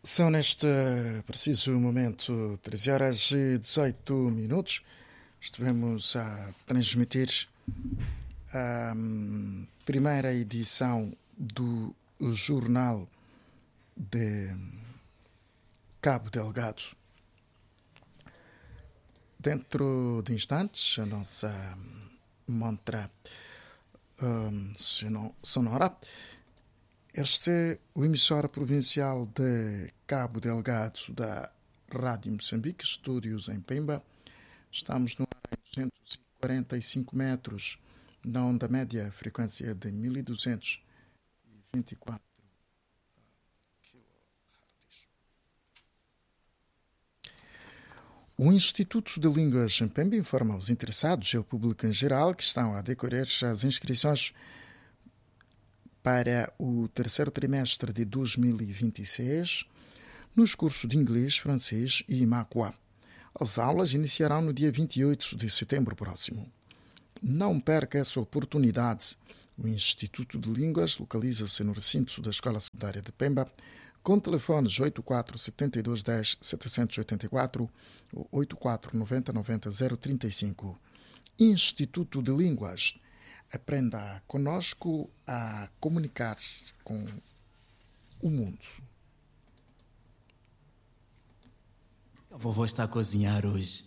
São neste preciso momento 13 horas e 18 minutos. Estivemos a transmitir a primeira edição do Jornal de Cabo Delgado. Dentro de instantes, a nossa montra sonora. Este é o emissora provincial de Cabo Delgado da Rádio Moçambique, estúdios em Pemba. Estamos no ar em 245 metros, na onda média, frequência de 1224 kHz. O Instituto de Línguas em Pemba informa aos interessados e ao público em geral que estão a decorrer as inscrições para o terceiro trimestre de 2026 nos cursos de inglês, francês e macuá. As aulas iniciarão no dia 28 de setembro próximo. Não perca essa oportunidade. O Instituto de Línguas localiza-se no recinto da Escola Secundária de Pemba, com telefones 84 72 10 784 ou 84 90 90 035. Instituto de Línguas. Aprenda conosco a comunicar-se com o mundo. A vovó está a cozinhar hoje.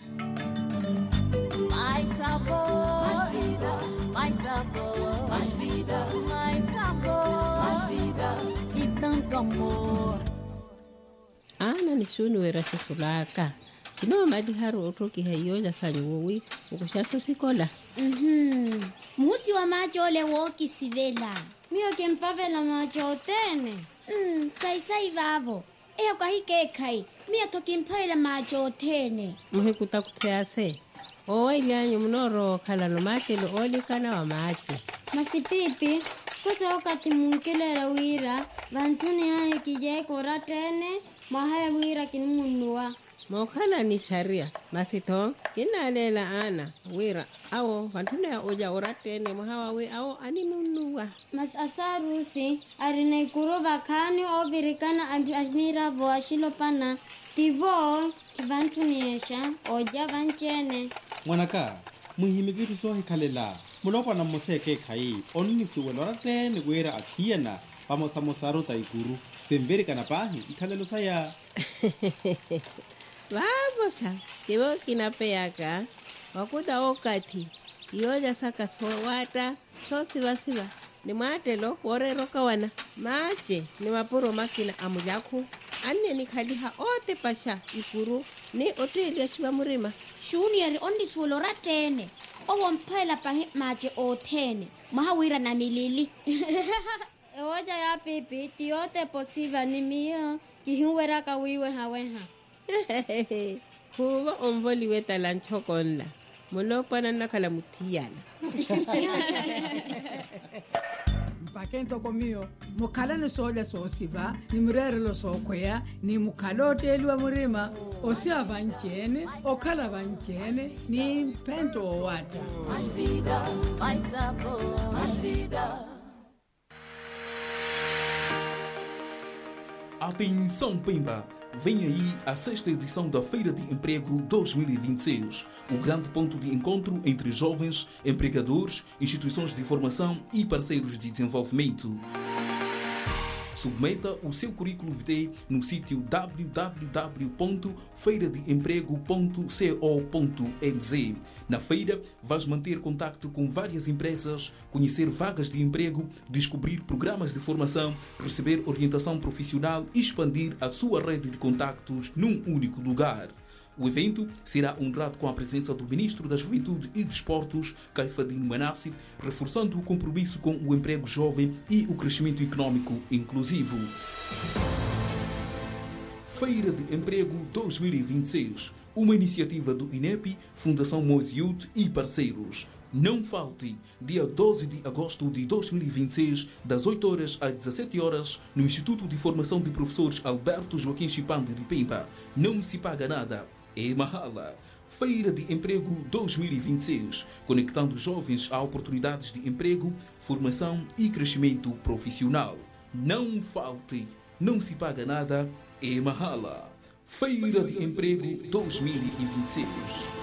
Mais sabor, mais vida, mais sabor, mais vida, mais sabor, mais vida e tanto amor. Ana ni shunu era sesulaka. Kino madi haru otoki hayo la sanyowi ukushaso sikola. Musi wa macho ole woki sivela. Mio que empavela macho tene. Sai vavo. Eyo kahike kai. Mia toki mpaila macho tene. Muhekuta kutsease. Owa ilyanyo mnoro kala no mate lo oli kana wa machi. Masipipi, kuta wakati munkelela wira, vantuni hae kije kora tene, mahaya wira kinimunua. Mokhala ni sharia masito kinalela ana wira awo vantune ya oja oratene mohawa we awo animunua Mas asarusi arina ikuruba kani obirikana amira voashilo pana tivo kivantuniesha oja vanchene Mwanaka muhimikitu so hikalela mulopa na moseke kai onini suwelo ratene wira akiana pamosamosaro taikuru semberika na pahi ikalelo saya Vamos, kibo kinapeyaka wakuda okati yoja saka sowata so siva ni matelo worero kawana mache ni mapuro makina amujaku anne ni khaliha ote pasha ikuru ni otelia siwa murima Shuni yari ondi sulo ratene. Owo mpaila pahe mache otene. Mahawira na milili. Oja ya pipi tiote posiva ni mio kihiwera kawiwe haweha Huwa omvoli weta lanchokonla mulopana nakala mutiyana Mpakento komio mukala ni soja so siva ni murere lo so koya ni mukala oteliwa murima osia vanchene okala vanchene ni pento wata Mais vida, mais sabor, mais vida. Atenção Pemba! Vem aí a sexta edição da Feira de Emprego 2026, o grande ponto de encontro entre jovens, empregadores, instituições de formação e parceiros de desenvolvimento. Submeta o seu currículo vitae no sítio www.feiradeemprego.co.nz. Na feira, vais manter contacto com várias empresas, conhecer vagas de emprego, descobrir programas de formação, receber orientação profissional e expandir a sua rede de contactos num único lugar. O evento será honrado com a presença do Ministro da Juventude e Desportos, Caifadinho Manassi, reforçando o compromisso com o emprego jovem e o crescimento econômico inclusivo. Feira de Emprego 2026, uma iniciativa do INEP, Fundação Moziut e parceiros. Não falte, dia 12 de agosto de 2026, das 8 horas às 17 horas, no Instituto de Formação de Professores Alberto Joaquim Chipande de Pemba. Não se paga nada. É Mahala. Feira de Emprego 2026, conectando jovens a oportunidades de emprego, formação e crescimento profissional. Não falte, não se paga nada, e Mahala, Feira de Emprego 2026.